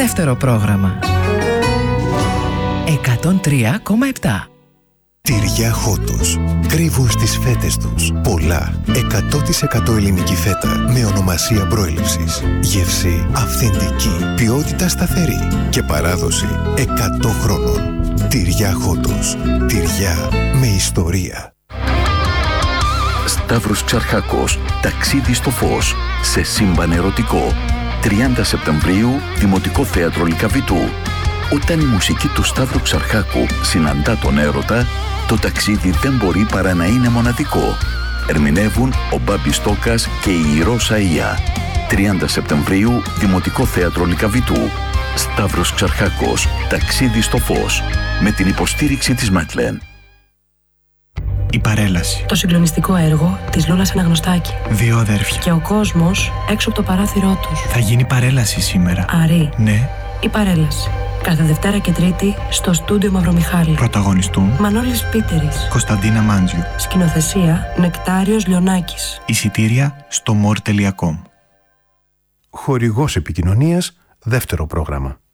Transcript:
δεύτερο πρόγραμμα. 103,7. Τυριά Χότος. Κρύβουν στις φέτες τους πολλά 100% ελληνική φέτα με ονομασία προέλευσης. Γεύση αυθεντική, ποιότητα σταθερή και παράδοση 100 χρόνων. Τυριά Χότος. Τυριά με ιστορία. Σταύρος Ξαρχάκος, ταξίδι στο φως, σε σύμπαν ερωτικό. 30 Σεπτεμβρίου, Δημοτικό Θέατρο Λυκαβητού. Όταν η μουσική του Σταύρου Ξαρχάκου συναντά τον έρωτα, το ταξίδι δεν μπορεί παρά να είναι μοναδικό. Ερμηνεύουν ο Μπάμπης Τόκας και η Ρώσα Ία. 30 Σεπτεμβρίου, Δημοτικό Θέατρο Λυκαβητού. Σταύρος Ξαρχάκος, ταξίδι στο φως, με την υποστήριξη της Μέτλεν. Η παρέλαση. Το συγκλονιστικό έργο της Λούλας Αναγνωστάκη. 2 αδέρφια. Και ο κόσμος έξω από το παράθυρό τους. Θα γίνει παρέλαση σήμερα. Αρή. Ναι. Η παρέλαση. Κάθε Δευτέρα και Τρίτη στο στούντιο Μαυρομιχάλη. Πρωταγωνιστούν Μανώλης Πίτερης. Κωνσταντίνα Μάντζιου. Σκηνοθεσία Νεκτάριος Λιονάκης. Εισιτήρια στο more.com. Χορηγός επικοινωνίας, δεύτερο πρόγραμμα.